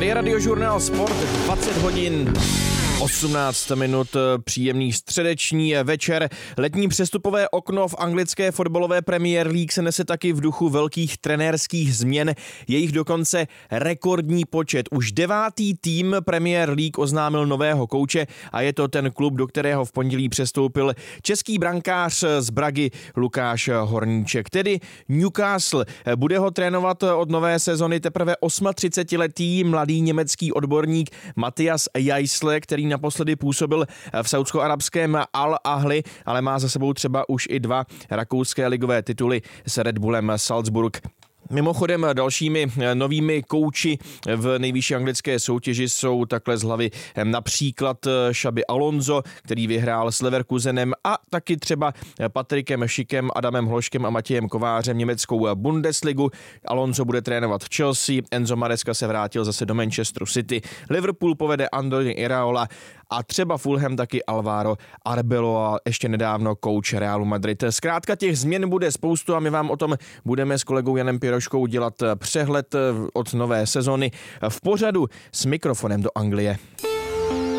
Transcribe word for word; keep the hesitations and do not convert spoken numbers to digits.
Tady je Radiožurnál Sport, dvacet hodin osmnáct minut, příjemný středeční večer. Letní přestupové okno v anglické fotbalové Premier League se nese taky v duchu velkých trenérských změn. Je jich dokonce rekordní počet. Už devátý tým Premier League oznámil nového kouče a je to ten klub, do kterého v pondělí přestoupil český brankář z Bragy Lukáš Horníček, tedy Newcastle. Bude ho trénovat od nové sezony teprve třicetiosmiletý mladý německý odborník Matthias Jaissle, který naposledy působil v saúdsko-arabském Al Ahly, ale má za sebou třeba už i dva rakouské ligové tituly s Red Bullem Salzburg. Mimochodem dalšími novými kouči v nejvyšší anglické soutěži jsou takhle z hlavy například Xabi Alonso, který vyhrál s Leverkusenem, a taky třeba Patrikem Schikem, Adamem Hloškem a Matějem Kovářem německou Bundesligu. Alonso bude trénovat v Chelsea, Enzo Maresca se vrátil zase do Manchesteru City, Liverpool povede Andoni Iraola a třeba Fulham taky Alvaro Arbeloa, ještě nedávno kouč Realu Madrid. Zkrátka těch změn bude spoustu a my vám o tom budeme s kolegou Janem Piroškou dělat přehled od nové sezony v pořadu S mikrofonem do Anglie.